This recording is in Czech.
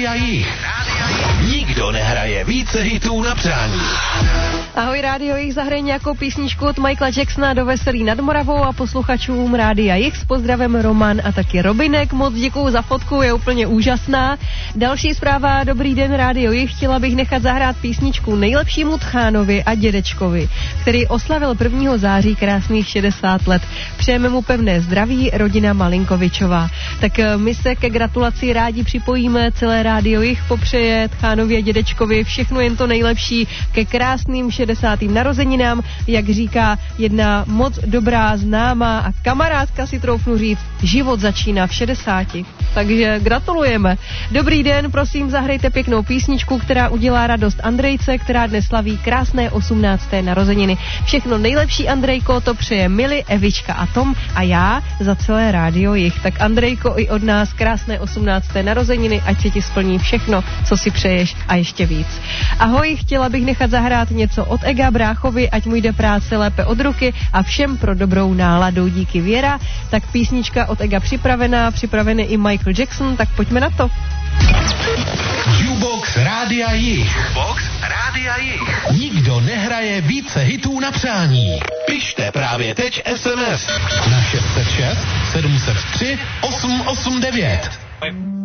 Rádia Jich. Nikdo nehraje více hitů na přání. Ahoj Rádio Jich, zahraj nějakou písničku od Michaela Jacksona do Veselí nad Moravou a posluchačům Rádia Jich s pozdravem Roman a taky Robinek. Moc děkuju za fotku, je úplně úžasná. Další zpráva, dobrý den Rádio Jich, chtěla bych nechat zahrát písničku nejlepšímu tchánovi a dědečkovi, který oslavil 1. září krásných 60 let. Přejeme mu pevné zdraví, rodina Malinkovičová. Tak my se ke gratulaci rádi připojíme, celé Rádio Jich popřeje tchánovi a dědečkovi všechno jen to nejlepší ke krásným 60. narozeninám, jak říká jedna moc dobrá známá a kamarádka, si troufnu říct, život začíná v 60. Takže gratulujeme. Dobrý den, prosím, zahrajte pěknou písničku, která udělá radost Andrejce, která dnes slaví krásné 18. narozeniny. Všechno nejlepší, Andrejko, to přeje Mili, Evička a Tom a já za celé Rádio Jich. Tak Andrejko, i od nás krásné 18. narozeniny, ať se ti splní všechno, co si přeješ a ještě víc. Ahoj, chtěla bych nechat zahrát něco od Ega bráchovi, ať mu jde práce lépe od ruky a všem pro dobrou náladu. Díky Věra. Tak písnička od Ega připravený i Michael Jackson, tak pojďme na to. Jukebox Rádia Jich. Jukebox Rádia Jich. Nikdo nehraje více hitů na přání. Pište právě teď SMS na 606 703 889.